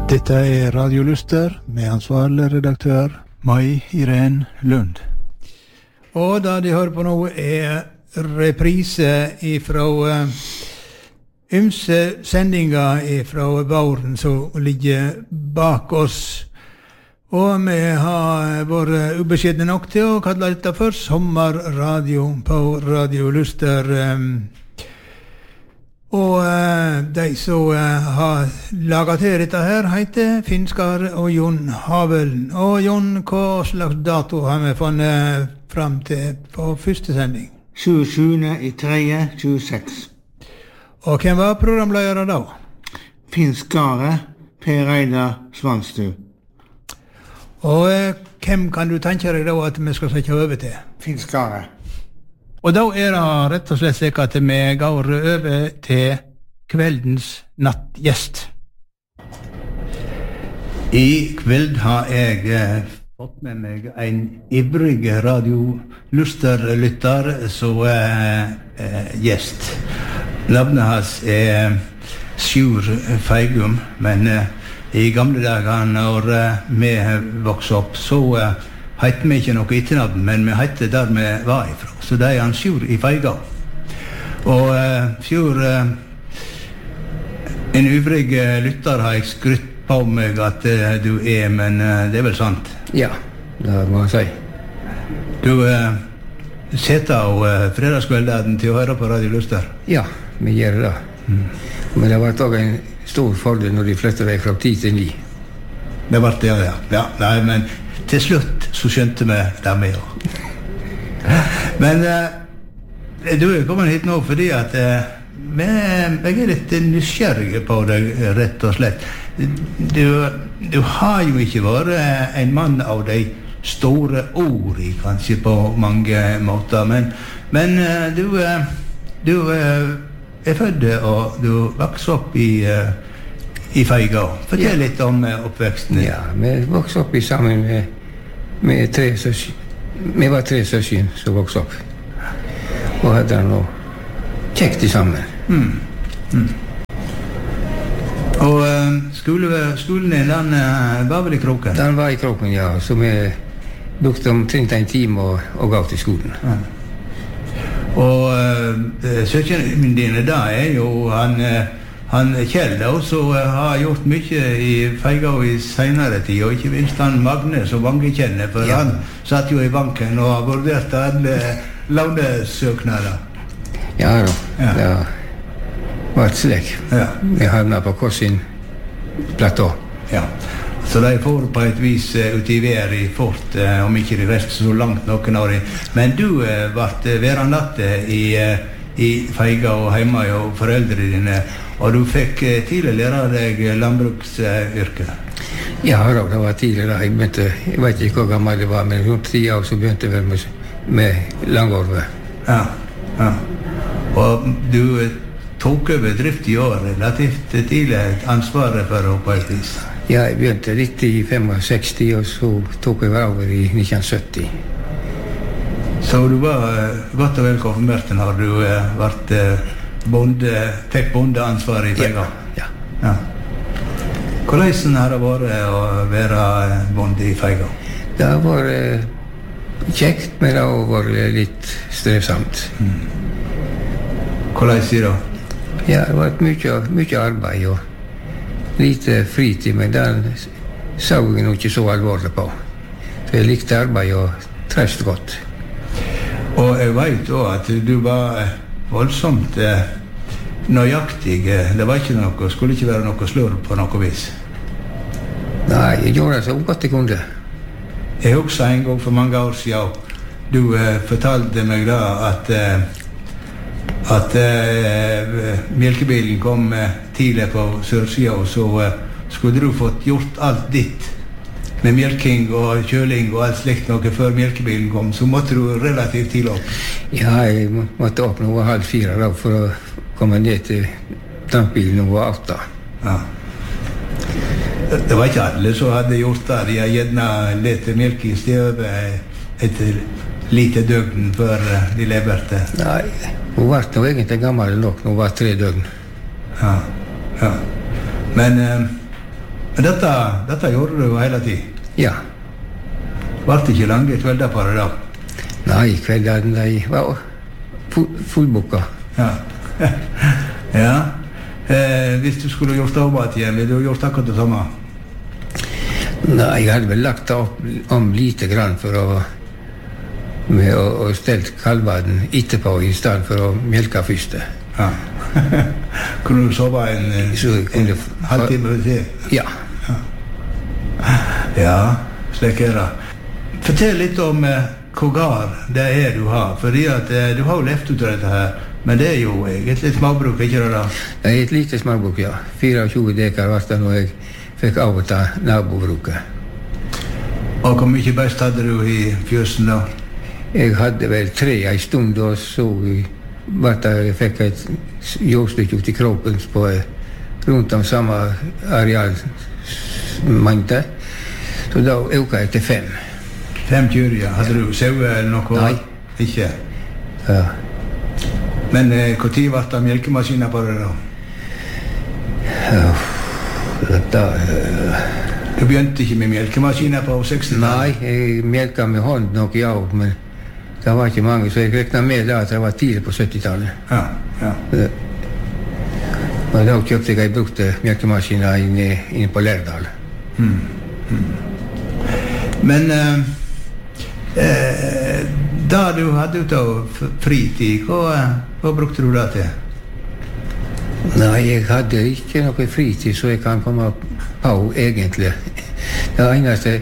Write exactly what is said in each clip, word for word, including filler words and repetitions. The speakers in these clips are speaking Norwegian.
Dette er Radio Luster med ansvarlig redaktør Mai Irene Lund. Og da de hører på nå er reprise ifra uh, ymse sendinger ifra våren som ligger bak oss. Og vi har vært ubeskjedne nok til å kalle dette for sommerradio på Radio Luster. Um, Og uh, de som uh, har laget til dette her heter Finskar og Jon Havelen. Og Jon, hva slags dato har vi funnet frem til på første sending? tjuesjuende i tredje tjueseks. Og hvem var programledere da? Finskare Per Reidar Svanstu. Og uh, hvem kan du tenke deg da at vi skal sette over til? Finskare. Og da er det rett og slett slik at vi går over til kveldens nattgjest. I kveld har jeg eh, fått med meg en ivrig Radio Luster-lytter som er eh, gjest. Navnet hans er Sjur Feigum, men eh, i gamle dager når eh, vi vokste opp, så eh, heit vi ikke noe etternavn, men vi heit der vi var ifra. Så det er han Sjur i Feigå. Og uh, Sjur, uh, en ivrig uh, lytter har jeg skrytt på meg at uh, du er, men uh, det er vel sant? Ja, det må jeg si. Du uh, setter av uh, fredagskvelden til å høre på Radio Luster? Ja, vi gjør det. Mm. Men det har vært også en stor fordel når de flytter vei fra ti til ni. Det har vært det, ja. ja. Nei, men til slutt så skjønte vi det med også. Men uh, du er kommet hit nå fordi at uh, vi, jeg er litt nysgjerrig på deg, rett og slett. Du, du har jo ikke vært en mann av de store ord i, kanskje på mange måter, men, men uh, du, uh, du uh, er født og du vokser opp i, uh, i Feigå. Fortell ja. litt om uh, oppveksten. Ja, vi vokste opp i sammen med, med tre søsken. Vi var tre søsken som vokste opp. Og hadde noe kjekt i sammen. Mm. Mm. Og uh, skole, skolen din, den uh, var vel i Kroken? Den var i Kroken, ja. Så vi brukte omtrent en time og, og gav til skolen. Ja. Og uh, søskenen dine da er jo han, uh, han Kjell da, som uh, har gjort mye i Feigå i senere tid, og ikke minst han Magne som mange kjenner, for ja. han satt jo i banken og har vurdert alle lånesøknader. Ja da, ja. det var et slik. Ja. Vi havnet på Korsin platå. Ja, så de får på et vis uh, ut i vær i fort, uh, om ikke de resten så langt noen av dem. Men du uh, ble værende i, uh, i Feigå og hjemme og foreldre dine, og du fikk uh, tidlig lære deg landbruksyrket. Uh, ja da, det var tidligere. Jeg begynte, jeg vet ikke hvor gammel det var, men rundt ti år så begynte jeg vel med med langorve. Ja, ja. Og du tok over drift i år relativt tidlig ansvaret for å på et vis. Ja, jeg begynte litt i sekstifem, og så tok jeg over i nitten sytti. Så du var godt og vel konfirmert når du vært bonde, fikk bondeansvar i Feigå? Ja, ja. ja. Hvordan har det vært å være bonde i Feigå? Det har vært kjekt, men det har vært litt strevsamt. Mm. Hvordan sier du? Ja, det har vært mye, mye arbeid og lite fritid, men den så jeg nok ikke så alvorlig på. Så jeg likte arbeid og trøst godt. Og jeg vet også at du var voldsomt eh, nøyaktig. Det var ikke noe, skulle ikke være noe slurv på noe vis. Nei, jeg gjorde det så godt jeg kunne. Jeg husker en gang for mange år siden, du eh, fortalte meg da at, eh, at eh, melkebilen kom eh, tidlig på sørsiden, og så eh, skulle du fått gjort alt ditt med melking og kjøling og alt slikt noe før melkebilen kom, så måtte du relativt tidlig opp. Ja, jeg måtte opp noe halv fire da for å komme ned til tankbilen noe åtta. Ja. Det var ikke alle som hadde gjort det. De har gjerne lett melk i støvet etter lite døgn før de leverte. Nei, hun var nå egentlig gammel nok, hun var tre døgn. Ja, ja. Men, Men dette, dette gjorde du hele tiden? Ja. Var det ikke lange kvelder på det da? Nei, kveldene de var fullboka. Ja. Ja. Eh, hvis du skulle gjort arbeid igjen, ville du gjort akkurat det samme? Nei, jeg hadde vel lagt opp om lite grann for å med å, å stelle kalvene etterpå i stedet for å melke først. Ja. Kunne du sove en, en, en halvtime til? Ja. Ja, ja, slik er det. Fortell litt om eh, hvor gar det er du har, fordi at eh, du har jo levd ut av dette her, men det er jo egentlig et småbruk, ikke det da? Det er et lite småbruk, ja. tjuefire dekar var det når jeg fikk overta nabobruket. Og hvor mye best hadde du i fjøsen da? Jeg hadde vel tre en stund, og så jeg fikk et jordstykke ut i kroppen på rundt om samme arealmengde. Så da økte jeg til fem. Fem kyr, ja. Hadde du sauer eller noe? Nei. Ikke? Ja. Men eh, hvor tid var det melkemaskiner på det da? Ja, da... Uh, du begynte ikke med melkemaskiner på seksti-tallet? Nei, jeg melka med hånd nok i år, men det var ikke mange, så jeg rekna med da at det var tidlig på sytti-tallet. Ja, ja. Og da kjøpte jeg brukte melkemaskiner inne, inne på Lærdal. Mm. Mm. Men eh, eh, da du hadde ut av fritid, hva, hva brukte du da til? Nei, jeg hadde ikke noe fritid, så jeg kan komme på egentlig. Det eneste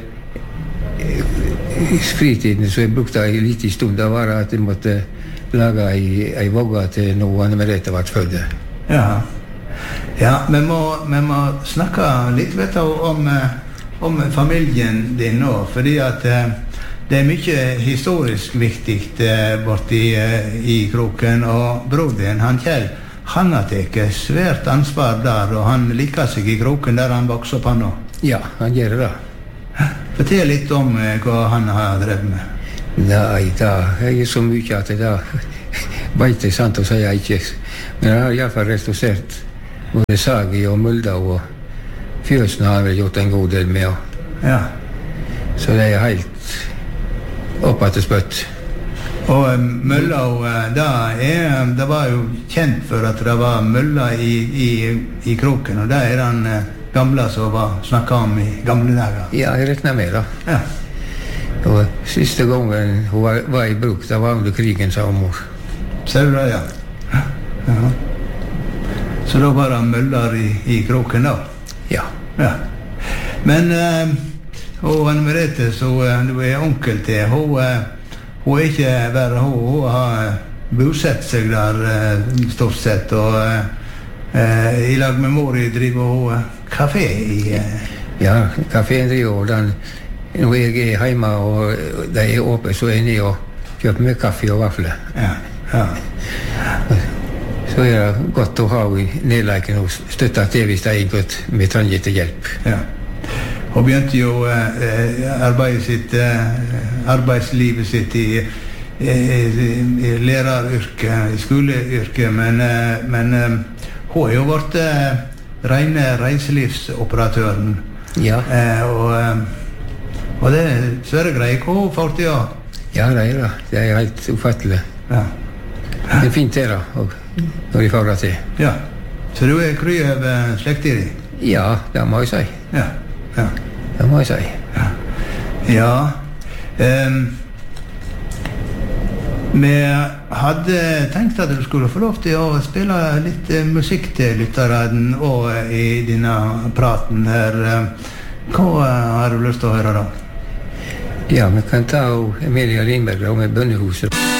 fritiden som jeg brukte en liten stund, det var at jeg måtte lage en vogge til noe Anne Merete ble født. Ja, ja, vi må, vi må snakke litt vet du, om, om familien din nå, fordi at det er mye historisk viktig borti i Kroken, og bror din, han Kjell, han har tatt svært ansvar der, og han liker seg i Kroken der han vokser opp han nå. Ja, han gjør det. Fortell litt om eh, hva han har drevet med. Nei, da er jeg så mye at det da vet jeg sant å si jeg ikke. Men han har i hvert fall restaurert både Sagi og Mulda, og fjøsen har han vel gjort en god del med. Ja. Så det er helt opp at det spøtt. Og um, mølla, da er, det var jo kjent for at det var mølla i, i, i Kroken, og det er den uh, gamle som var snakket om i gamle dager. Ja, jeg rekner med da. Ja. Og siste gangen hun var, var i bruk, det var under krigen, sa mor. Ser du det, ja? Ja. Så da var det møller i, i Kroken da? Ja. Ja. Men, uh, og Anne Merete, så uh, du er onkel til, hun... Uh, Hun er ikke bare hun, hun har bosett seg der stort sett, og eh, i lag med mor driver hun kafé i... Eh. Ja, kaféen driver den. Når jeg er hjemme og de er åpne, så er jeg nede og kjøper meg kaffe og vafler. Ja, ja. Så er det godt å ha i nedleiken og støtte til hvis de er gått med trenger til hjelp. Ja. Hun begynte jo eh, arbeidet sitt, eh, arbeidslivet sitt i, i, i læreryrke, i skoleyrke, men, eh, men eh, hun har jo vært eh, rene reiselivsoperatøren. Ja. Eh, og, og det er svære greier hva hun får til, ja. Ja, det er det. Det er helt ufattelig. Ja. Det er fint det da, når de får det til. Ja. Så du er kry over slekta di? Ja, det må jeg si. Ja. Ja. Det må jeg si. Ja. Ja. Um, vi hadde tenkt at du skulle få lov til å spille litt uh, musikk til lytteren og uh, i denne praten her. Uh, hva uh, har du lyst til å høre da? Ja, vi kan ta Emilia Lindberg med Bønnehuset.